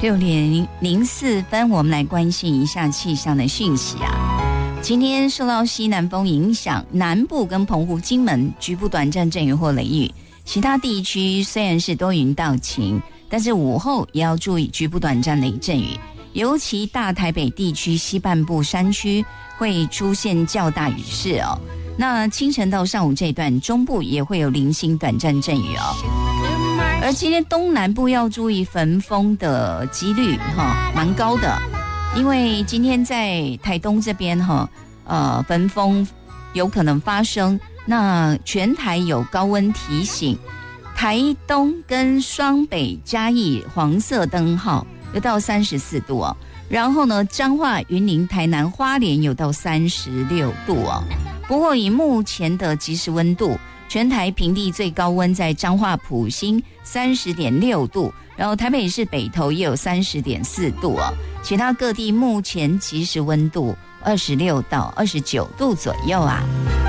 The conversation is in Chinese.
6:04，我们来关心一下气象的讯息啊。今天受到西南风影响，南部跟澎湖、金门局部短暂阵雨或雷雨，其他地区虽然是多云到晴，但是午后也要注意局部短暂雷阵雨，尤其大台北地区西半部山区会出现较大雨势哦。那清晨到上午这一段，中部也会有零星短暂阵雨哦。而今天东南部要注意焚风的几率蛮高的，因为今天在台东这边焚风有可能发生。那全台有高温提醒，台东跟双北嘉义黄色灯号有到34度哦。然后呢，彰化、云林、台南、花莲有到36度哦。不过以目前的即时温度，全台平地最高温在彰化埔心30.6度，然后台北市北投也有30.4度哦。其他各地目前即时温度26到29度左右啊。